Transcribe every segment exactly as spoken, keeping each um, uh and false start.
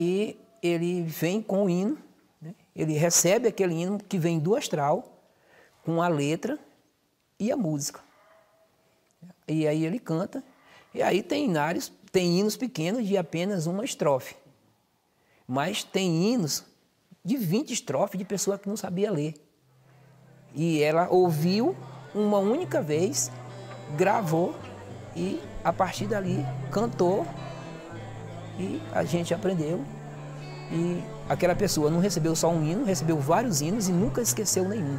E ele vem com o hino, né? Ele recebe aquele hino que vem do astral, com a letra e a música. E aí ele canta, e aí tem hinários, tem hinos pequenos de apenas uma estrofe. Mas tem hinos de vinte estrofes de pessoa que não sabia ler. E ela ouviu uma única vez, gravou e a partir dali cantou e a gente aprendeu. E aquela pessoa não recebeu só um hino, recebeu vários hinos e nunca esqueceu nenhum.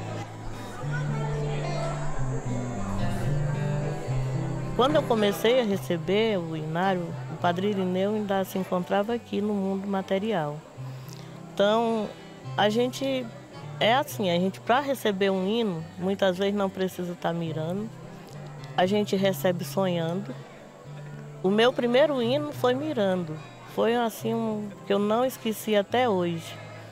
Quando eu comecei a receber o hinário, o Padre Irineu ainda se encontrava aqui no mundo material. Então, a gente é assim, a gente para receber um hino, muitas vezes não precisa estar mirando, a gente recebe sonhando. O meu primeiro hino foi mirando, foi assim um que eu não esqueci até hoje.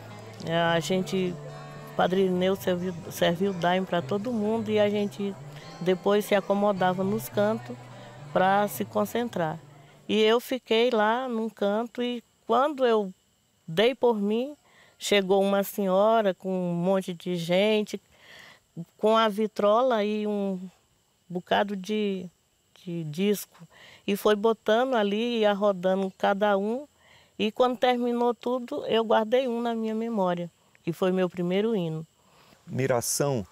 A gente, o Padre Irineu serviu, serviu daime para todo mundo e a gente depois se acomodava nos cantos para se concentrar. E eu fiquei lá num canto e quando eu dei por mim, chegou uma senhora com um monte de gente, com a vitrola e um bocado de, de disco. E foi botando ali, ia rodando cada um. E quando terminou tudo, eu guardei um na minha memória, que foi meu primeiro hino. Miração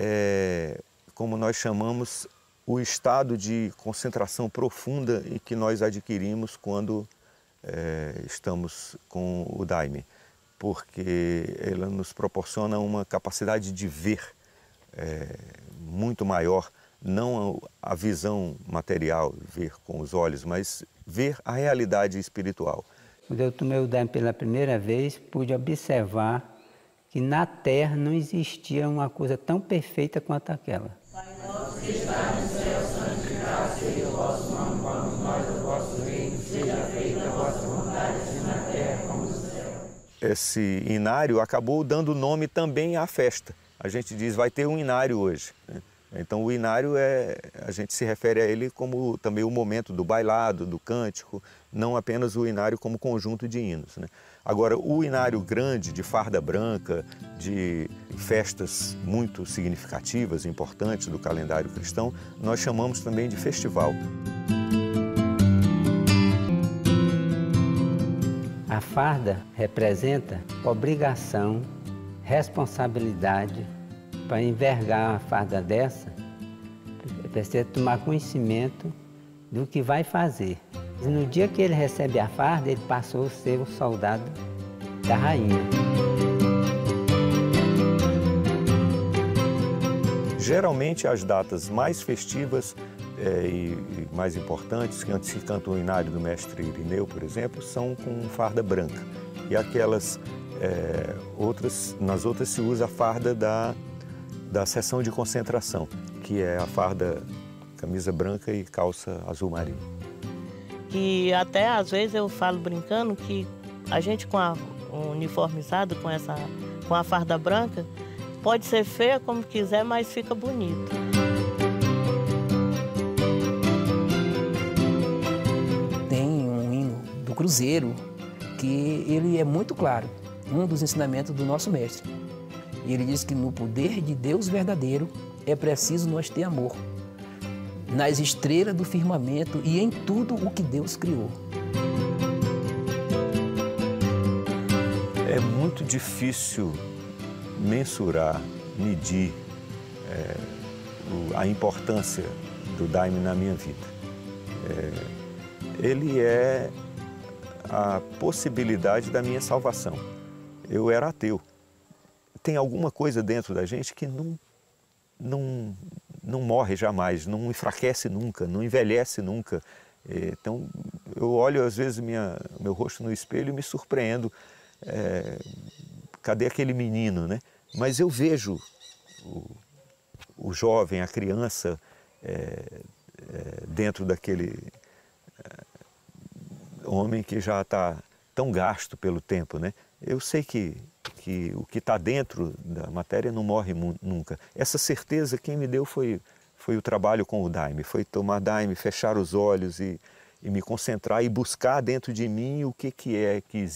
é, como nós chamamos, o estado de concentração profunda em que nós adquirimos quando é, estamos com o daime, porque ela nos proporciona uma capacidade de ver é, muito maior, não a visão material, ver com os olhos, mas ver a realidade espiritual. Quando eu tomei o daime pela primeira vez, pude observar que na Terra não existia uma coisa tão perfeita quanto aquela. Pai nosso que está no céu, santificado seja o vosso nome, venha nós o vosso reino, seja feita a vossa vontade, assim na terra como no céu. Esse inário acabou dando nome também à festa. A gente diz, vai ter um inário hoje, né? Então o inário, é, a gente se refere a ele como também o momento do bailado, do cântico, não apenas o inário como conjunto de hinos, né? Agora, o inário grande, de farda branca, de festas muito significativas, importantes do calendário cristão, nós chamamos também de festival. A farda representa obrigação, responsabilidade. Para envergar uma farda dessa, precisa tomar conhecimento do que vai fazer. E no dia que ele recebe a farda, ele passou a ser o soldado da rainha. Geralmente as datas mais festivas é, e, e mais importantes, que antes se canta o inário do mestre Irineu, por exemplo, são com farda branca. E aquelas é, outras, nas outras se usa a farda da da sessão de concentração, que é a farda camisa branca e calça azul marinho. Que até às vezes eu falo brincando que a gente com a uniformizado, com essa com a farda branca, pode ser feia como quiser, mas fica bonito. Tem um hino do Cruzeiro que ele é muito claro, um dos ensinamentos do nosso mestre. E ele diz que no poder de Deus verdadeiro é preciso nós ter amor, nas estrelas do firmamento e em tudo o que Deus criou. É muito difícil mensurar, medir é, o, a importância do daime na minha vida. É, ele é a possibilidade da minha salvação. Eu era ateu. Tem alguma coisa dentro da gente que não, não, não morre jamais, não enfraquece nunca, não envelhece nunca. Então, eu olho às vezes minha, meu rosto no espelho e me surpreendo. É, cadê aquele menino, né? Mas eu vejo o, o jovem, a criança, é, é, dentro daquele é, homem que já está tão gasto pelo tempo, né? Eu sei que que o que está dentro da matéria não morre nunca. Essa certeza quem me deu foi, foi o trabalho com o daime, foi tomar daime, fechar os olhos e, e me concentrar e buscar dentro de mim o que, que é que existe.